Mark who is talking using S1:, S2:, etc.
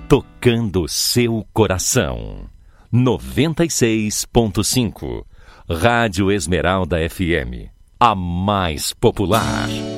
S1: tocando seu coração. 96.5 Rádio Esmeralda FM, a mais popular.